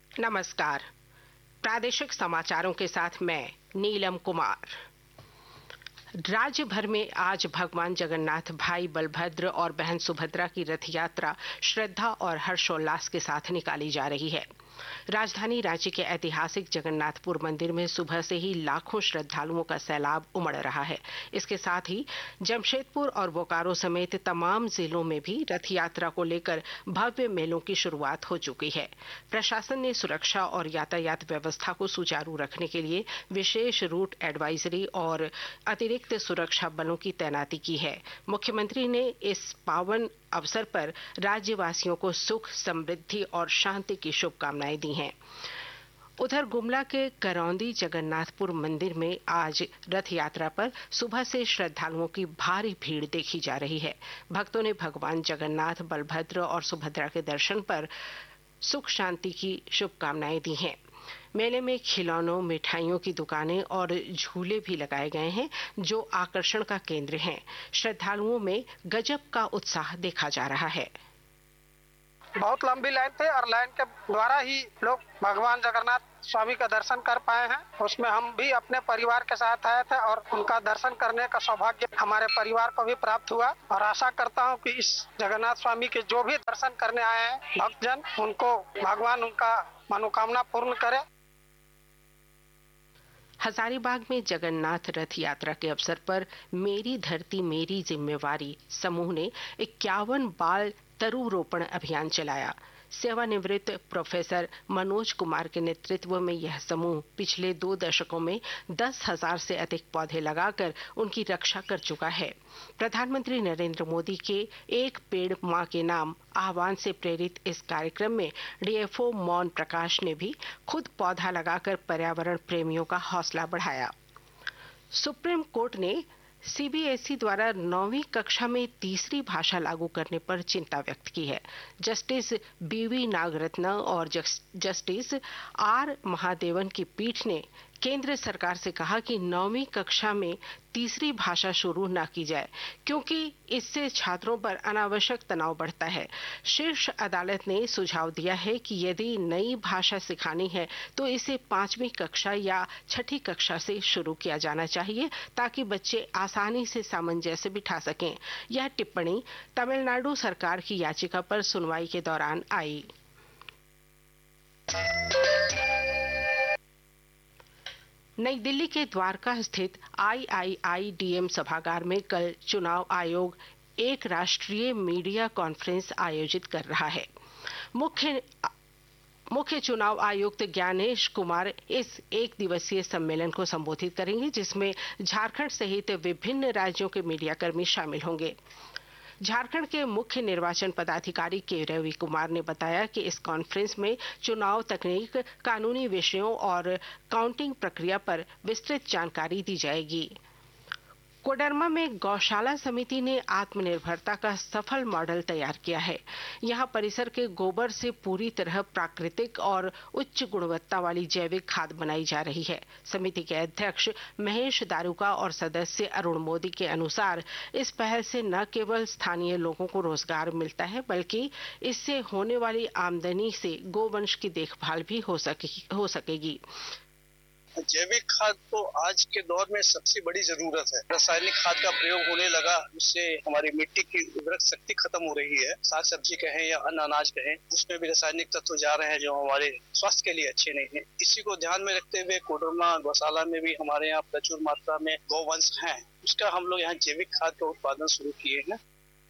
नमस्कार। प्रादेशिक समाचारों के साथ मैं नीलम कुमार। राज्य भर में आज भगवान जगन्नाथ, भाई बलभद्र और बहन सुभद्रा की रथ यात्रा श्रद्धा और हर्षोल्लास के साथ निकाली जा रही है। राजधानी रांची के ऐतिहासिक जगन्नाथपुर मंदिर में सुबह से ही लाखों श्रद्धालुओं का सैलाब उमड़ रहा है। इसके साथ ही जमशेदपुर और बोकारो समेत तमाम जिलों में भी रथ यात्रा को लेकर भव्य मेलों की शुरुआत हो चुकी है। प्रशासन ने सुरक्षा और यातायात व्यवस्था को सुचारू रखने के लिए विशेष रूट एडवाइजरी और अतिरिक्त सुरक्षा बलों की तैनाती की है। मुख्यमंत्री ने इस पावन अवसर पर राज्यवासियों को सुख, समृद्धि और शांति की शुभकामनाएं दी हैं। उधर गुमला के करौंदी जगन्नाथपुर मंदिर में आज रथ यात्रा पर सुबह से श्रद्धालुओं की भारी भीड़ देखी जा रही है। भक्तों ने भगवान जगन्नाथ, बलभद्र और सुभद्रा के दर्शन पर सुख शांति की शुभकामनाएं दी हैं। मेले में खिलौनों, मिठाइयों की दुकानें और झूले भी लगाए गए हैं, जो आकर्षण का केंद्र हैं। श्रद्धालुओं में गजब का उत्साह देखा जा रहा है। बहुत लंबी लाइन थी और लाइन के द्वारा ही लोग भगवान जगन्नाथ स्वामी का दर्शन कर पाए हैं। उसमें हम भी अपने परिवार के साथ आए थे और उनका दर्शन करने का सौभाग्य हमारे परिवार को भी प्राप्त हुआ और आशा करता हूं कि इस जगन्नाथ स्वामी के जो भी दर्शन करने आए हैं भक्तजन, उनको भगवान उनका मनोकामना पूर्ण करे। हजारीबाग में जगन्नाथ रथ यात्रा के अवसर पर मेरी धरती मेरी जिम्मेवारी समूह ने 51 बाल तरु रोपण अभियान चलाया। सेवानिवृत्त प्रोफेसर मनोज कुमार के नेतृत्व में यह समूह पिछले 2 दशकों में 10,000 से अधिक पौधे लगाकर उनकी रक्षा कर चुका है। प्रधानमंत्री नरेंद्र मोदी के एक पेड़ मां के नाम आह्वान से प्रेरित इस कार्यक्रम में डीएफओ मौन प्रकाश ने भी खुद पौधा लगाकर पर्यावरण प्रेमियों का हौसला बढ़ाया। सुप्रीम कोर्ट ने सीबीएसई द्वारा 9वीं कक्षा में तीसरी भाषा लागू करने पर चिंता व्यक्त की है। जस्टिस बीवी नागरत्न और जस्टिस आर महादेवन की पीठ ने केंद्र सरकार से कहा कि 9वीं कक्षा में तीसरी भाषा शुरू न की जाए, क्योंकि इससे छात्रों पर अनावश्यक तनाव बढ़ता है। शीर्ष अदालत ने सुझाव दिया है कि यदि नई भाषा सिखानी है तो इसे 5वीं कक्षा या 6ठी कक्षा से शुरू किया जाना चाहिए, ताकि बच्चे आसानी से सामंजस्य बिठा सकें। यह टिप्पणी तमिलनाडु सरकार की याचिका पर सुनवाई के दौरान आई। नई दिल्ली के द्वारका स्थित आईआईआईडीएम सभागार में कल चुनाव आयोग एक राष्ट्रीय मीडिया कॉन्फ्रेंस आयोजित कर रहा है। मुख्य चुनाव आयुक्त ज्ञानेश कुमार इस एक दिवसीय सम्मेलन को संबोधित करेंगे, जिसमें झारखंड सहित विभिन्न राज्यों के मीडियाकर्मी शामिल होंगे। झारखंड के मुख्य निर्वाचन पदाधिकारी के रवि कुमार ने बताया कि इस कॉन्फ्रेंस में चुनाव तकनीक, कानूनी विषयों और काउंटिंग प्रक्रिया पर विस्तृत जानकारी दी जाएगी। कोडरमा में गौशाला समिति ने आत्मनिर्भरता का सफल मॉडल तैयार किया है। यहां परिसर के गोबर से पूरी तरह प्राकृतिक और उच्च गुणवत्ता वाली जैविक खाद बनाई जा रही है। समिति के अध्यक्ष महेश दारुका और सदस्य अरुण मोदी के अनुसार इस पहल से न केवल स्थानीय लोगों को रोजगार मिलता है, बल्कि इससे होने वाली आमदनी से गोवंश की देखभाल भी हो सकेगी। जैविक खाद तो आज के दौर में सबसे बड़ी जरूरत है। रासायनिक खाद का प्रयोग होने लगा, उससे हमारी मिट्टी की उर्वरक शक्ति खत्म हो रही है। साग सब्जी कहें या अन्न अनाज कहें, उसमें भी रासायनिक तत्व जा रहे हैं जो हमारे स्वास्थ्य के लिए अच्छे नहीं है। इसी को ध्यान में रखते हुए कोडरमा गौशाला में भी हमारे यहाँ प्रचुर मात्रा में गौवंश है, उसका हम लोग यहाँ जैविक खाद का उत्पादन शुरू किए हैं।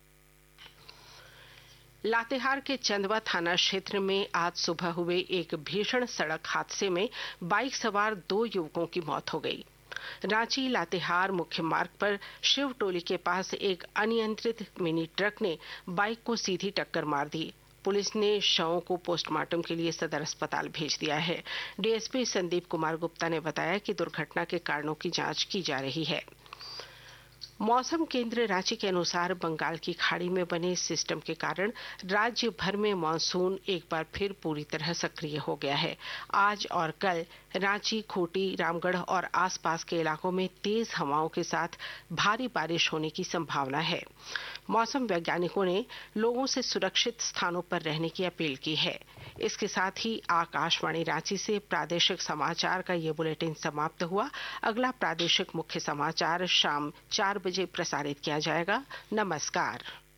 लातेहार के चंदवा थाना क्षेत्र में आज सुबह हुए एक भीषण सड़क हादसे में बाइक सवार 2 युवकों की मौत हो गई। रांची लातेहार मुख्य मार्ग पर शिव टोली के पास एक अनियंत्रित मिनी ट्रक ने बाइक को सीधी टक्कर मार दी। पुलिस ने शवों को पोस्टमार्टम के लिए सदर अस्पताल भेज दिया है। डीएसपी संदीप कुमार गुप्ता ने बताया कि दुर्घटना के कारणों की जांच की जा रही है। मौसम केंद्र रांची के अनुसार बंगाल की खाड़ी में बने सिस्टम के कारण राज्य भर में मानसून एक बार फिर पूरी तरह सक्रिय हो गया है। आज और कल रांची, खूंटी, रामगढ़ और आसपास के इलाकों में तेज हवाओं के साथ भारी बारिश होने की संभावना है। मौसम वैज्ञानिकों ने लोगों से सुरक्षित स्थानों पर रहने की अपील की है। इसके साथ ही आकाशवाणी रांची से प्रादेशिक समाचार का ये बुलेटिन समाप्त हुआ। अगला प्रादेशिक मुख्य समाचार शाम 4 बजे प्रसारित किया जाएगा। नमस्कार।